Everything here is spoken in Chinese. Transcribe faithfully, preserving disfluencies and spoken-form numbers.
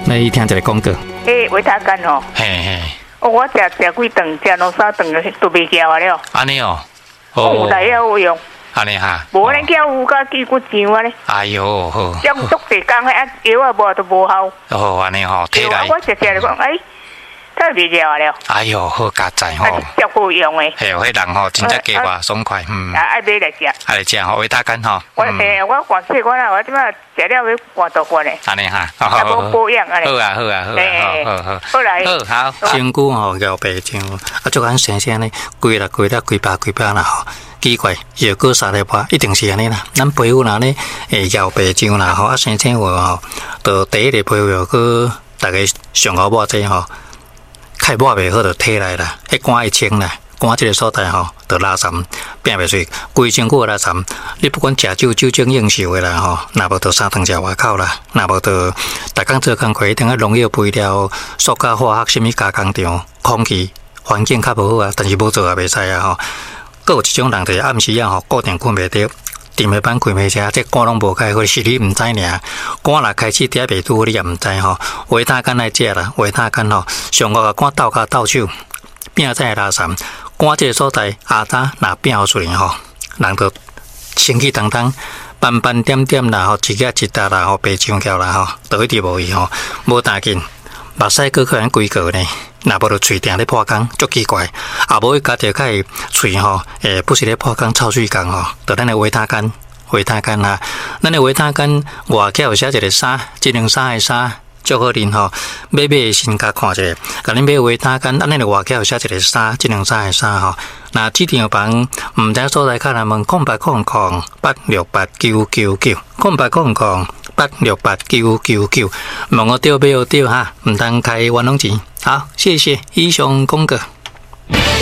来听一个广告。 诶，维他干哦。 嘿嘿。 哦，我食食几顿，食两三顿都袂叫啊了。 安尼哦。 哦，有来有用。 安尼哈。 无咱叫有甲鸡骨上啊咧。 哎呦好。 用足地工啊，药啊无都无效。 哦，安尼吼，体来。 我食食就讲，哎。太袂叫啊了！ 哎呦，好加载吼， 足好用诶。 嘿，迄人吼真正加我爽快，嗯。 啊，爱买来食。 爱来食吼，维他干吼。 我诶，我寒气我啦，我即摆食了要寒倒汗诶。 安尼哈， 啊，无保养安尼。 好啊，好啊，好啊，好好。 好来。 好好。 身躯吼腰背上，啊，足安生生咧，规啦规啦规巴规巴啦吼。奇怪，又过三礼拜，一定是安尼啦。咱皮肤若咧诶腰背上啦吼，啊生生话吼，就第一个皮肤又过大家上好抹者吼。开抹袂好就体来啦，迄肝一清啦，肝即个所在吼，就拉残，变袂水，规身躯拉残。你不管食酒酒精应酬的啦吼，若无就三顿食外口啦，若无就逐工做工课，一定要农药肥料、塑胶化学、什么加工厂，空气环境较无好啊，但是无做也袂使啊吼。佫有一种人就是暗时啊吼，固定困袂着。电面板开袂车，这肝拢无开，或是你毋知尔。肝若开始嗲袂拄，你也毋知吼。维他干来食啦，维他干吼，上个肝斗骹斗手，变在拉残。肝这个所在下早若变出来吼，人就身体重重，斑斑点点啦吼，一个一搭啦吼，白上翘啦吼，都一直无去吼，无打紧。目屎佫可能规个呢，若无就喙定咧破工，足奇怪。啊，无伊家己较会喙吼，诶，不是咧破工臭水工吼，就咱诶维他干，维他干啊，咱诶维他干外口有写一个衫，即两衫诶衫足好啉吼。买买诶先甲看者，甲恁买维他干，咱诶外口有写一个衫，即两衫诶衫吼。那指定房毋知所在，看咱问空八空空八六八九九九，空八空空。八六八九九九，问我对不对哈？唔通开冤枉钱。好，谢谢以上公告。